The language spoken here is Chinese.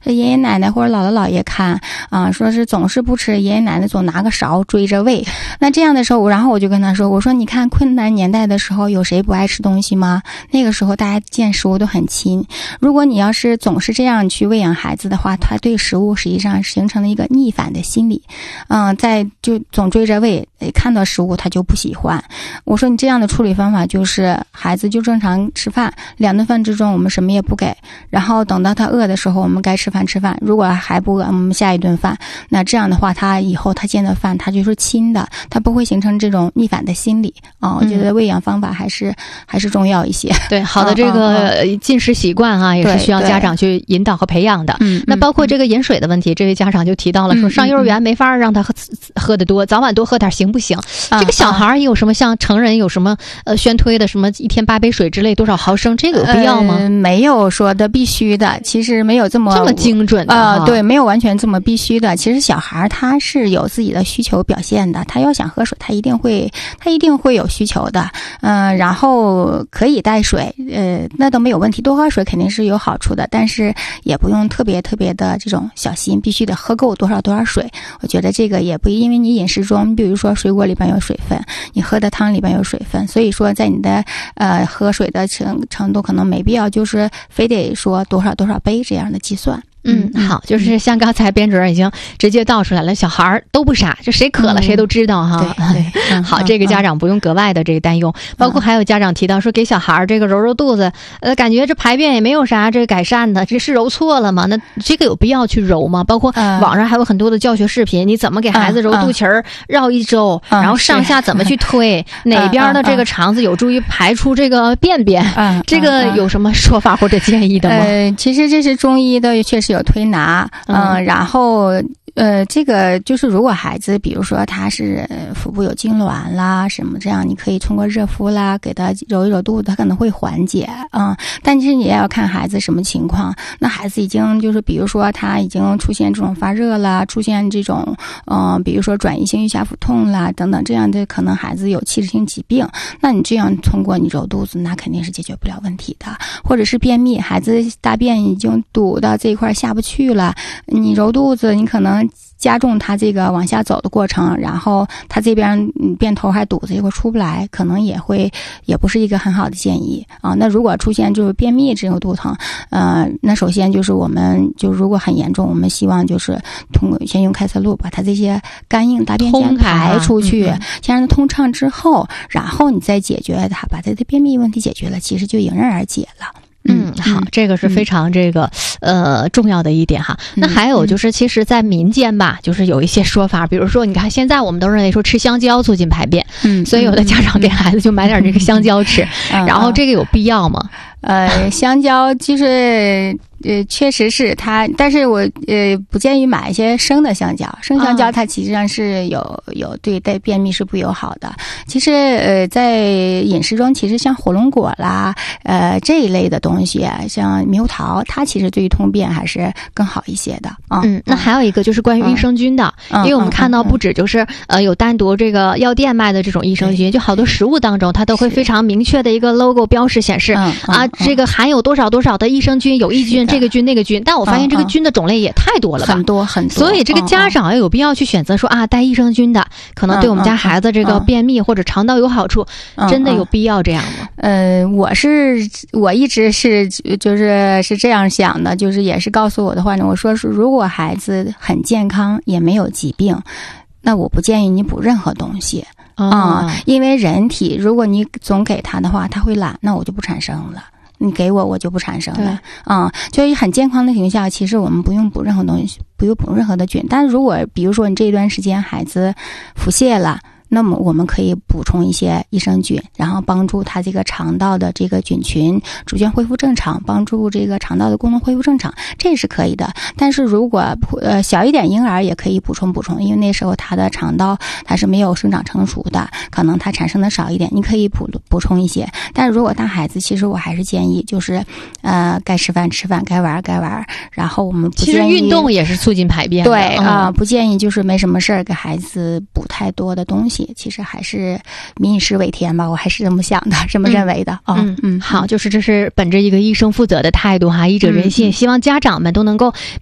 爷爷奶奶或者姥姥姥爷看啊，说是总是不吃，爷爷奶奶总拿个勺追着喂。那这样的时候，然后我就跟他说，我说你看困难年代的时候，有谁不爱吃东西吗？那个时候大家见食物都很亲。如果你要是总是这样去喂养孩子的话，他对食物实际上形成了一个逆反的心理。在就总追着喂，看到食物他就不喜欢。我说你这样的处理方法就是孩子就正常吃饭，2顿饭之中我们什么也不给，然后等到他饿的时候我们该吃饭吃饭，如果还不饿我们下一顿饭。那这样的话他以后他见到饭他就是亲的，他不会形成这种逆反的心理我觉得喂养方法还是重要一些。 对，好的这个进食习惯也是需要家长去引导和培养的。那包括这个饮水的问题，这位家长就提到了说上幼儿园没法让他喝得多，早晚多喝点行不行？这个小孩有什么像成人有什么宣推的什么1天8杯水之类多少毫升，这个有必要吗？ 没有说的必须的，其实没有这么精准的对，没有完全这么必须的。其实小孩他是有自己的需求表现的，他要想喝水他一定会有需求的。然后可以带水，那都没有问题，多喝水肯定是有好处的，但是也不用特别的这种小心，必须得喝够多少水。我觉得这个也不因为你饮食中，比如说水果里边有水分，你喝的汤里边有水分，所以说在你的喝水的程度可能没必要就是非得说多少杯这样的计算。 好，就是像刚才编主任已经直接道出来了，小孩都不傻，这谁渴了谁都知道哈。 对， 好，这个家长不用格外的这个担忧。包括还有家长提到说给小孩这个揉肚子，感觉这排便也没有啥这改善的，这是揉错了吗？那这个有必要去揉吗？包括网上还有很多的教学视频，你怎么给孩子揉肚脐儿，绕一周，然后上下怎么去推，哪边的这个肠子有助于排出这个便便，这个有什么说法或者建议的吗？ 其实这是中医的确实有推拿，然后这个就是如果孩子比如说他是腹部有痉挛啦什么这样，你可以通过热敷啦给他揉一揉肚子，他可能会缓解但其实你也要看孩子什么情况。那孩子已经就是比如说他已经出现这种发热啦，出现这种比如说转移性腋下腹痛啦等等，这样的可能孩子有器质性疾病，那你这样通过你揉肚子那肯定是解决不了问题的。或者是便秘，孩子大便已经堵到这一块下不去了，你揉肚子你可能加重他这个往下走的过程，然后他这边便头还堵着一会儿出不来，可能也不是一个很好的建议那如果出现就是便秘这种肚疼，那首先就是我们就如果很严重，我们希望就是通过先用开塞露把他这些干硬大便先排出去，先让它通畅之后，然后你再解决它，把他的便秘问题解决了，其实就迎刃而解了。 好，这个是非常这个重要的一点哈。那还有就是其实在民间吧，就是有一些说法，比如说你看现在我们都认为说吃香蕉促进排便，所以有的家长给孩子就买点这个香蕉吃，然后这个有必要吗？ 香蕉就是确实是它，但是我不建议买一些生的香蕉，生香蕉它其实上是有对便秘是不友好的。其实在饮食中，其实像火龙果啦这一类的东西，像猕猴桃，它其实对于通便还是更好一些的那还有一个就是关于益生菌的，因为我们看到不止就是有单独这个药店卖的这种益生菌，就好多食物当中它都会非常明确的一个 logo 标识显示这个含有多少多少的益生菌，有益菌这个菌那个菌，但我发现这个菌的种类也太多了吧， 很多， 所以这个家长有必要去选择说带益生菌的，可能对我们家孩子这个便秘或者肠道有好处，真的有必要这样吗？ 我一直是这样想的，就是也是告诉我的患者，我说是如果孩子很健康也没有疾病，那我不建议你补任何东西因为人体如果你总给他的话他会懒，那我就不产生了，你给我就不产生了就是很健康的情况下，其实我们不用补任何东西，不用补任何的菌。但是如果比如说你这一段时间孩子腹泻了，那么我们可以补充一些益生菌，然后帮助他这个肠道的这个菌群逐渐恢复正常，帮助这个肠道的功能恢复正常，这是可以的。但是如果小一点婴儿也可以补充，因为那时候他的肠道它是没有生长成熟的，可能它产生的少一点，你可以补充一些。但是如果大孩子，其实我还是建议就是该吃饭吃饭，该玩，然后我们不建议， 其实运动也是促进排便的， 对不建议就是没什么事儿给孩子补太多的东西，其实还是民以食为天吧，我还是这么想的，这么认为的好，就是这是本着一个医生负责的态度哈，医者仁心，希望家长们都能够